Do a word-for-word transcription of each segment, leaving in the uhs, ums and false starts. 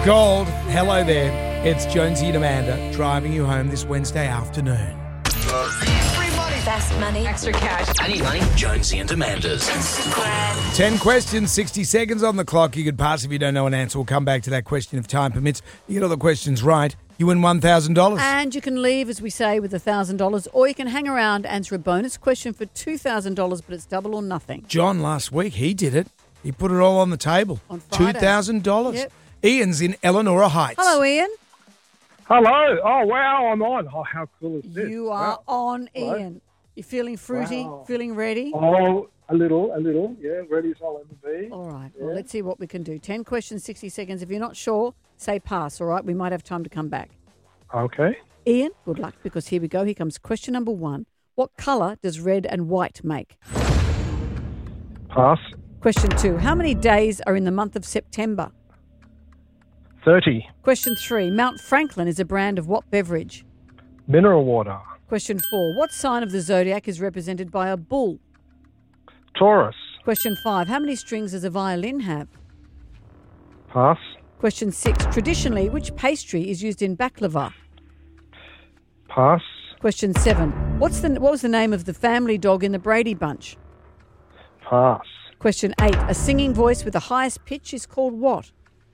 Gold, hello there. It's Jonesy and Amanda driving you home this Wednesday afternoon. Free money. Fast money. Extra cash. I need money. Jonesy and Amanda's. Instagram. Ten questions, sixty seconds on the clock. You could pass if you don't know an answer. We'll come back to that question if time permits. You get all the questions right, you win one thousand dollars. And you can leave, as we say, with one thousand dollars, or you can hang around, answer a bonus question for two thousand dollars, but it's double or nothing. John, last week, he did it. He put it all on the table. On Friday. two thousand dollars. Yep. Ian's in Eleanor Heights. Hello, Ian. Hello. Oh, wow, I'm on. Oh, how cool is this? You are Wow. on, Hello. Ian. You feeling fruity? Wow. Feeling ready? Oh, a little, a little. Yeah, ready as I'll ever be. All right. Well, Yeah. let's see what we can do. ten questions, sixty seconds. If you're not sure, say pass, all right? We might have time to come back. Okay. Ian, good luck, because here we go. Here comes question number one. What colour does red and white make? Pass. Question two. How many days are in the month of September? thirty. Question three. Mount Franklin is a brand of what beverage? Mineral water. Question four. What sign of the zodiac is represented by a bull? Taurus. Question five. How many strings does a violin have? Pass. Question six. Traditionally, which pastry is used in baklava? Pass. Question seven. What's the what was the name of the family dog in the Brady Bunch? Pass. Question eight. A singing voice with the highest pitch is called what?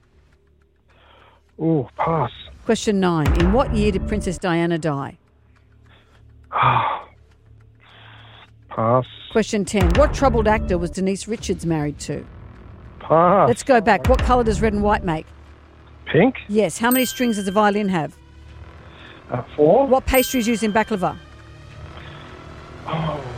Ooh, pass. Question nine. In what year did Princess Diana die? Pass. Question ten. What troubled actor was Denise Richards married to? Pass. Let's go back. What colour does red and white make? Pink. Yes. How many strings does a violin have? Uh, four. What pastry is used in baklava? Oh,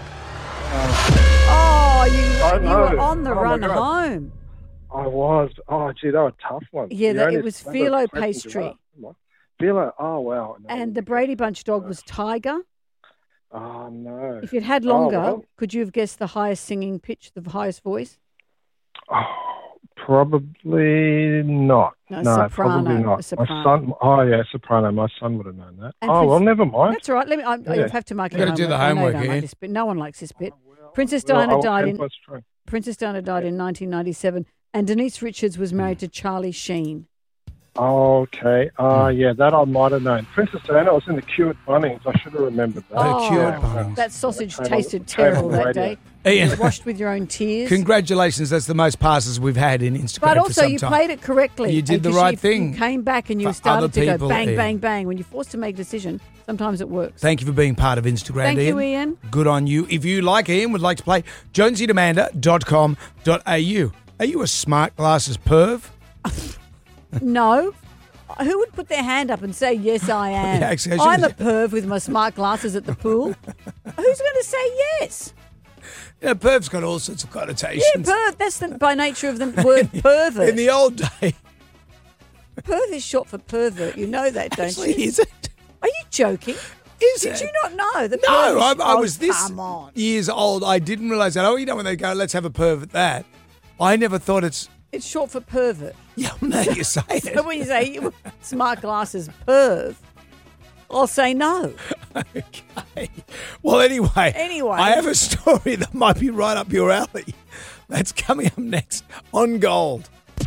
Oh, you, I you know. were on the Oh, my run God. home. I was. Oh, gee, that was a tough one. Yeah, You that- only it was remember phyllo the questions pastry. you asked. Come on. Phyllo. Oh, wow. No. And the Brady Bunch dog was Tiger. Oh, no. If you'd had longer, Oh, well. could you have guessed the highest singing pitch, the highest voice? Oh, probably not. No, No, soprano, probably a not. My soprano. son. Oh, yeah, soprano. My son would have known that. And oh, Prince- well, never mind. That's all right. Let me. I, Yeah. You have to mark You your gotta do the I know you homework, don't like Ian. this bit. No one likes this bit. Princess Well, Diana I'll died help in us try. Princess Diana died in nineteen ninety-seven, and Denise Richards was married to Charlie Sheen. Okay. Uh, yeah, that I might have known. Princess Diana was in the queue at Bunnings. I should have remembered that. Oh, queue at Yeah. Bunnings. That sausage Came on- tasted came on terrible the that radio. day. Ian, Washed with your own tears. congratulations. That's the most passes we've had in Instagram But for also, some you time. played it correctly. You did And the 'cause right you- thing You came back and you for started other to go people, bang, Ian. bang, bang. When you're forced to make a decision, sometimes it works. Thank you for being part of Instagram, Thank Ian. you, Ian. Good on you. If you, like Ian, would like to play, jonesy and amanda dot com dot a u. Are you a smart glasses perv? No. Who would put their hand up and say, yes, I am? Yeah, actually, I I'm a should've- perv with my smart glasses at the pool. Who's going to say yes? Yeah, perv's got all sorts of Yeah, connotations. perv. That's the, by nature of the word pervert. In the old day, Perv is short for pervert. You know that, don't actually, you? is it? Are you joking? Is Did it? you not know? The No, perv I, is- I Oh, was this Come on. years old. I didn't realise that. Oh, you know when they go, let's have a perv at that. I never thought it's, It's short for pervert. yeah, now you say So it. when you say smart glasses perv, I'll say no. Okay. Well, anyway. Anyway. I have a story that might be right up your alley. That's coming up next on Gold.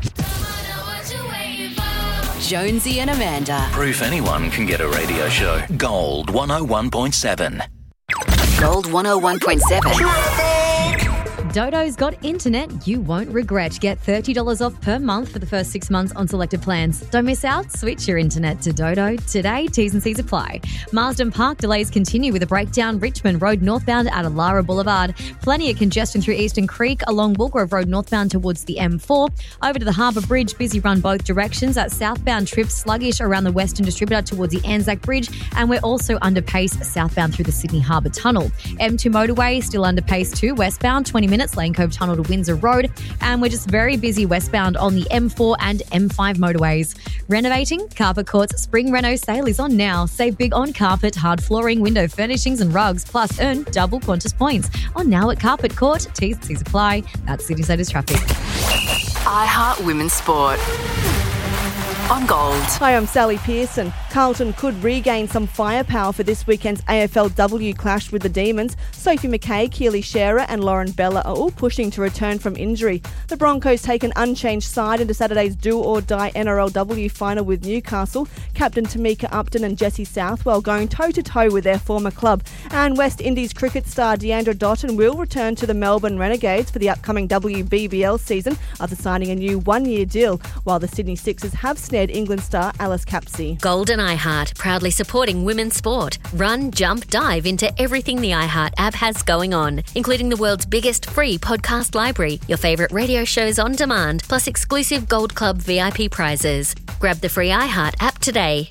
Jonesy and Amanda. Proof anyone can get a radio show. Gold one oh one point seven. Gold one oh one point seven. Dodo's got internet you won't regret. Get thirty dollars off per month for the first six months on selected plans. Don't miss out. Switch your internet to Dodo today. T's and C's apply. Marsden Park delays continue with a breakdown Richmond Road northbound at Alara Boulevard. Plenty of congestion through Eastern Creek along Woolgrove Road northbound towards the M four. Over to the Harbour Bridge, busy run both directions. At southbound trips sluggish around the Western Distributor towards the Anzac Bridge. And we're also under pace southbound through the Sydney Harbour Tunnel. M two motorway still under pace too. Westbound twenty minutes. Lane Cove Tunnel to Windsor Road. And we're just very busy westbound on the M four and M five motorways. Renovating? Carpet Court's Spring Reno sale is on now. Save big on carpet, hard flooring, window furnishings and rugs. Plus earn double Qantas points. On now at Carpet Court. T's and C's apply. That's City Status Traffic. I Heart Women's Sport. On Gold. Hi, I'm Sally Pearson. Carlton could regain some firepower for this weekend's A F L W clash with the Demons. Sophie McKay, Keely Shearer and Lauren Bella are all pushing to return from injury. The Broncos take an unchanged side into Saturday's do-or-die N R L W final with Newcastle. Captain Tamika Upton and Jessie Southwell going toe-to-toe with their former club. And West Indies cricket star Deandra Dotton will return to the Melbourne Renegades for the upcoming W B B L season after signing a new one-year deal, while the Sydney Sixers have snared England star Alice Capsey. Golden iHeart, proudly supporting women's sport. Run, jump, dive into everything the iHeart app has going on, including the world's biggest free podcast library, your favourite radio shows on demand, plus exclusive Gold Club V I P prizes. Grab the free iHeart app today.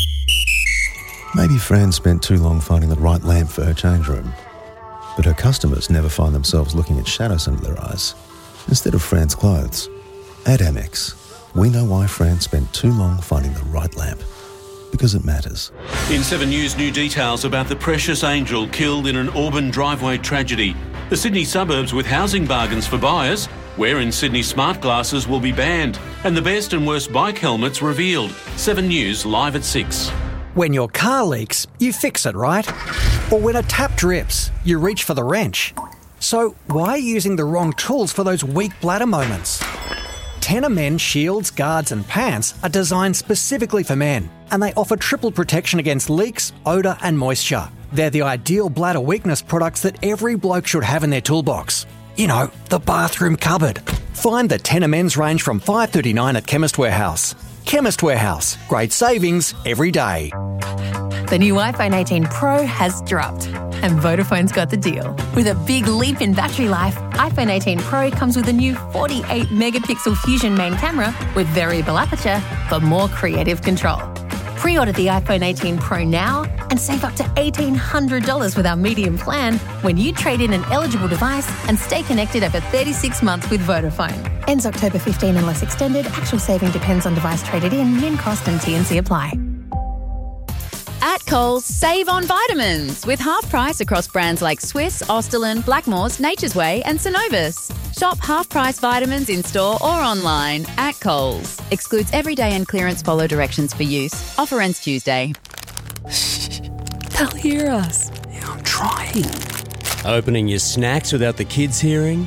Maybe Fran spent too long finding the right lamp for her change room, but her customers never find themselves looking at shadows under their eyes instead of Fran's clothes. At Amex, we know why Fran spent too long finding the right lamp. Because it matters. In seven News, new details about the precious angel killed in an Auburn driveway tragedy. The Sydney suburbs with housing bargains for buyers. Where in Sydney smart glasses will be banned. And the best and worst bike helmets revealed. seven News live at six. When your car leaks, you fix it, right? Or when a tap drips, you reach for the wrench. So why are you using the wrong tools for those weak bladder moments? Tenor Men shields, guards and pants are designed specifically for men, and they offer triple protection against leaks, odour and moisture. They're the ideal bladder weakness products that every bloke should have in their toolbox. You know, the bathroom cupboard. Find the Tenor Men's range from five dollars thirty-nine at Chemist Warehouse. Chemist Warehouse. Great savings every day. The new iPhone eighteen Pro has dropped, and Vodafone's got the deal. With a big leap in battery life, iPhone eighteen Pro comes with a new forty-eight megapixel Fusion main camera with variable aperture for more creative control. Pre-order the iPhone eighteen Pro now and save up to eighteen hundred dollars with our medium plan when you trade in an eligible device and stay connected over thirty-six months with Vodafone. Ends October fifteenth unless extended. Actual saving depends on device traded in. Min cost and T and C apply. At Coles, save on vitamins with half price across brands like Swiss, Austerlin, Blackmores, Nature's Way and Synovus. Shop half price vitamins in store or online at Coles. Excludes everyday and clearance, follow directions for use. Offer ends Tuesday. They'll hear us. Yeah, I'm trying. Opening your snacks without the kids hearing?